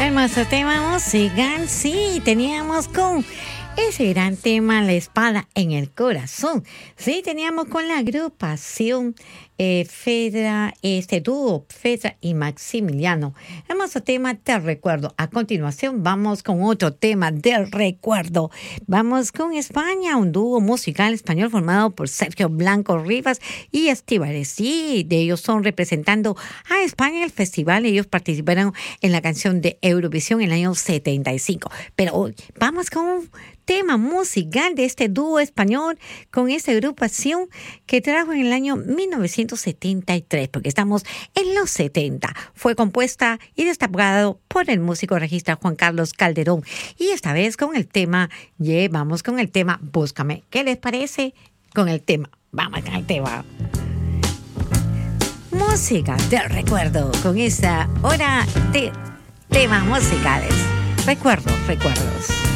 Hermoso tema musical, sí, teníamos con ese gran tema, La espada en el corazón. Sí, teníamos con la agrupación Fedra, dúo Fedra y Maximiliano. Hermoso tema, Te recuerdo. A continuación vamos con otro tema del recuerdo. Vamos con España, un dúo musical español formado por Sergio Blanco Rivas y Estíbaliz. Sí, de ellos son representando a España en el festival. Ellos participaron en la canción de Eurovisión en el año 75. Pero hoy vamos con un tema musical de este dúo español con esta agrupación que trajo en el año 1973, porque estamos en los 70. Fue compuesta y destacado por el músico regista Juan Carlos Calderón. Y esta vez con el tema, vamos con el tema Búscame. ¿Qué les parece con el tema? Vamos con el tema. Música del recuerdo, con esta hora de temas musicales. Recuerdos.